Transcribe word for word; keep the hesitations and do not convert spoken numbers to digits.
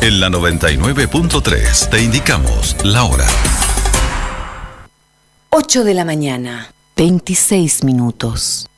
En la noventa y nueve punto tres te indicamos la hora. ocho de la mañana, veintiséis minutos.